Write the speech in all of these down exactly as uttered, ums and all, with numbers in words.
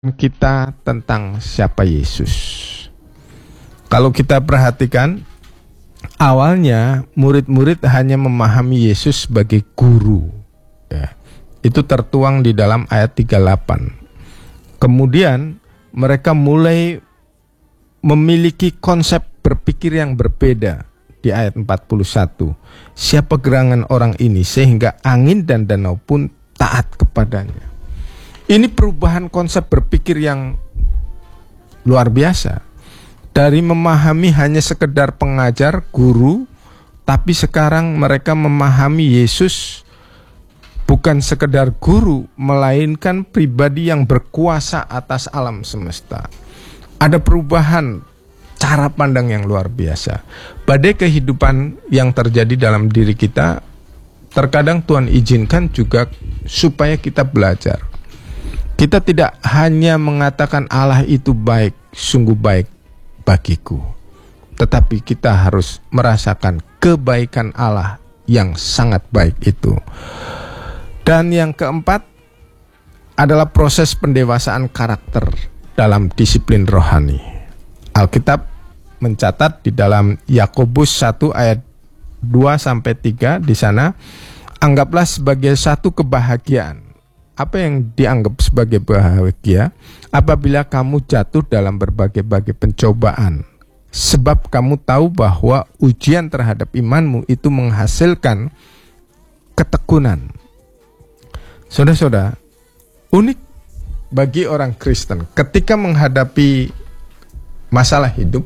kita tentang siapa Yesus. Kalau kita perhatikan, awalnya murid-murid hanya memahami Yesus sebagai guru, ya. Itu tertuang di dalam ayat tiga puluh delapan. Kemudian mereka mulai memiliki konsep berpikir yang berbeda di ayat empat puluh satu. Siapa gerangan orang ini sehingga angin dan danau pun taat kepadanya. Ini perubahan konsep berpikir yang luar biasa. Dari memahami hanya sekedar pengajar, guru, tapi sekarang mereka memahami Yesus bukan sekedar guru, melainkan pribadi yang berkuasa atas alam semesta. Ada perubahan cara pandang yang luar biasa. Badai kehidupan yang terjadi dalam diri kita, terkadang Tuhan izinkan juga supaya kita belajar. Kita tidak hanya mengatakan Allah itu baik, sungguh baik bagiku, tetapi kita harus merasakan kebaikan Allah yang sangat baik itu. Dan yang keempat adalah proses pendewasaan karakter dalam disiplin rohani. Alkitab mencatat di dalam Yakobus satu ayat dua sampai tiga di sana, anggaplah sebagai satu kebahagiaan. Apa yang dianggap sebagai bahagia apabila kamu jatuh dalam berbagai-bagai pencobaan, sebab kamu tahu bahwa ujian terhadap imanmu itu menghasilkan ketekunan. Saudara-saudara, unik bagi orang Kristen ketika menghadapi masalah hidup,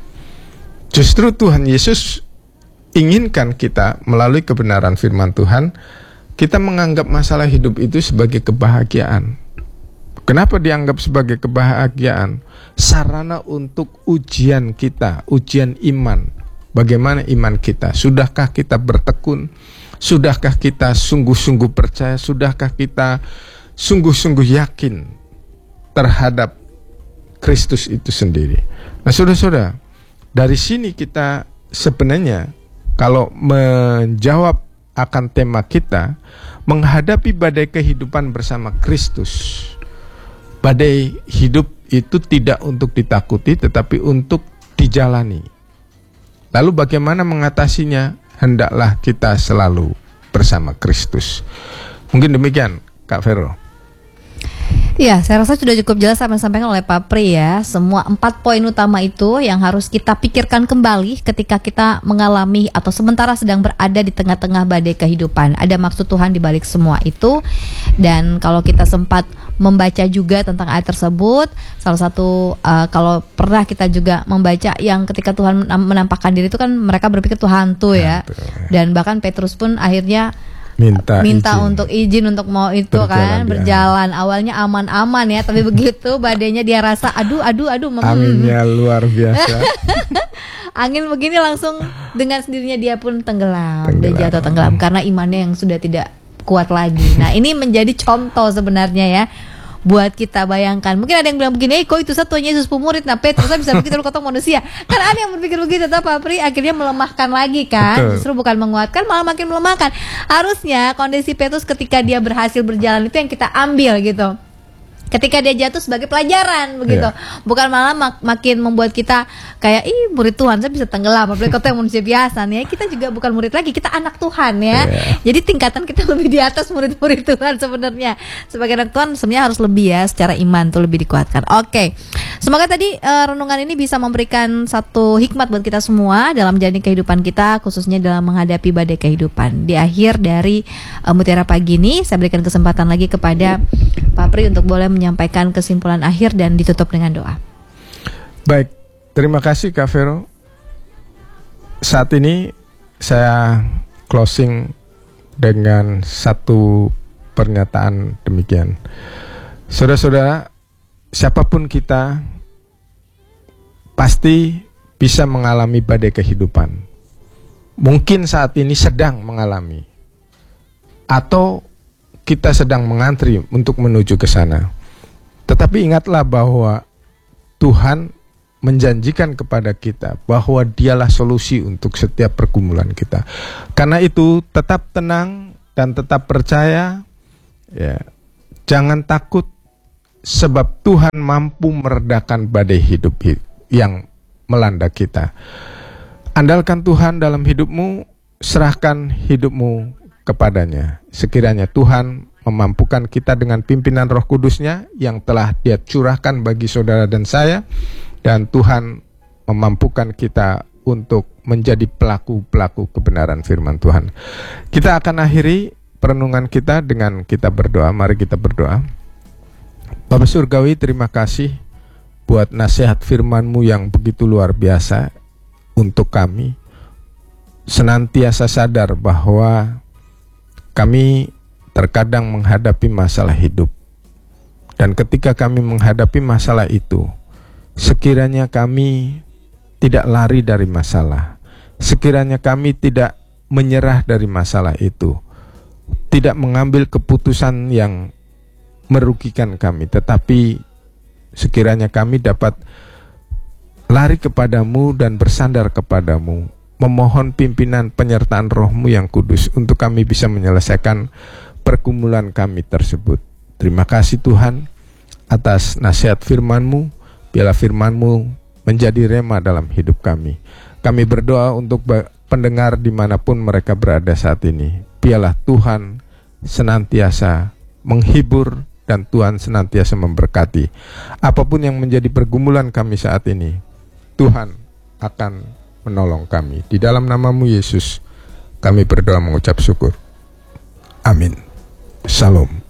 justru Tuhan Yesus inginkan kita melalui kebenaran firman Tuhan, kita menganggap masalah hidup itu sebagai kebahagiaan. Kenapa dianggap sebagai kebahagiaan? Sarana untuk ujian kita, ujian iman. Bagaimana iman kita? Sudahkah kita bertekun? Sudahkah kita sungguh-sungguh percaya? Sudahkah kita sungguh-sungguh yakin terhadap Kristus itu sendiri? Nah, saudara-saudara, dari sini kita sebenarnya kalau menjawab akan tema kita, menghadapi badai kehidupan bersama Kristus. Badai hidup itu tidak untuk ditakuti, tetapi untuk dijalani. Lalu bagaimana mengatasinya? Hendaklah kita selalu bersama Kristus. Mungkin demikian, Kak Vero. Ya, saya rasa sudah cukup jelas apa yang disampaikan oleh Pak Pri ya. Semua empat poin utama itu yang harus kita pikirkan kembali ketika kita mengalami atau sementara sedang berada di tengah-tengah badai kehidupan. Ada maksud Tuhan di balik semua itu. Dan kalau kita sempat membaca juga tentang ayat tersebut, salah satu uh, kalau pernah kita juga membaca yang ketika Tuhan menampakkan diri itu kan mereka berpikir itu hantu ya. Dan bahkan Petrus pun akhirnya minta, minta izin. untuk izin untuk mau itu berjalan kan berjalan dia. Awalnya aman-aman ya, tapi begitu badainya dia rasa aduh aduh aduh anginnya luar biasa. Angin begini langsung dengan sendirinya dia pun tenggelam, tenggelam. Dia jatuh tenggelam karena imannya yang sudah tidak kuat lagi. Nah, ini menjadi contoh sebenarnya ya buat kita bayangkan. Mungkin ada yang bilang begini, eh kok itu satunya Yesus pemurid, nah Petrus bisa begitu lu kotong manusia. Kan ada yang berpikir begitu, tapi Pak Pri akhirnya melemahkan lagi kan. Betul. Justru bukan menguatkan, malah makin melemahkan. Harusnya kondisi Petrus ketika dia berhasil berjalan itu yang kita ambil gitu. Ketika dia jatuh sebagai pelajaran begitu, yeah. Bukan malah mak- makin membuat kita kayak ih murid Tuhan saya bisa tenggelam, apalagi kota yang manusia biasa nih. Kita juga bukan murid lagi, kita anak Tuhan ya. Yeah. Jadi tingkatan kita lebih di atas murid-murid Tuhan sebenarnya. Sebagai anak Tuhan sebenarnya harus lebih ya, secara iman tuh lebih dikuatkan. Oke, okay. Semoga tadi uh, renungan ini bisa memberikan satu hikmat buat kita semua dalam menjalani kehidupan kita, khususnya dalam menghadapi badai kehidupan. Di akhir dari uh, Mutiara Pagi ini, saya berikan kesempatan lagi kepada Pak Pri untuk boleh menyampaikan kesimpulan akhir dan ditutup dengan doa. Baik, terima kasih Kak Vero. Saat ini saya closing dengan satu pernyataan demikian. Saudara-saudara, siapapun kita pasti bisa mengalami badai kehidupan. Mungkin saat ini sedang mengalami, atau kita sedang mengantri untuk menuju ke sana. Tetapi ingatlah bahwa Tuhan menjanjikan kepada kita bahwa dialah solusi untuk setiap pergumulan kita. Karena itu tetap tenang dan tetap percaya, ya. Jangan takut, sebab Tuhan mampu meredakan badai hidup yang melanda kita. Andalkan Tuhan dalam hidupmu, serahkan hidupmu kepadanya. Sekiranya Tuhan memampukan kita dengan pimpinan Roh Kudus-Nya yang telah Dia curahkan bagi saudara dan saya, dan Tuhan memampukan kita untuk menjadi pelaku-pelaku kebenaran firman Tuhan. Kita akan akhiri perenungan kita dengan kita berdoa. Mari kita berdoa. Bapa Surgawi, terima kasih buat nasihat firman-Mu yang begitu luar biasa untuk kami. Senantiasa sadar bahwa kami terkadang menghadapi masalah hidup. Dan ketika kami menghadapi masalah itu, sekiranya kami tidak lari dari masalah, sekiranya kami tidak menyerah dari masalah itu, tidak mengambil keputusan yang merugikan kami, tetapi sekiranya kami dapat lari kepadamu dan bersandar kepadamu, memohon pimpinan penyertaan Roh-Mu yang kudus untuk kami bisa menyelesaikan pergumulan kami tersebut. Terima kasih Tuhan atas nasihat firman-Mu. Biarlah firman-Mu menjadi rema dalam hidup kami. Kami berdoa untuk pendengar dimanapun mereka berada saat ini. Biarlah Tuhan senantiasa menghibur dan Tuhan senantiasa memberkati. Apapun yang menjadi pergumulan kami saat ini, Tuhan akan menolong kami. Di dalam nama-Mu Yesus, kami berdoa mengucap syukur. Amin. Shalom.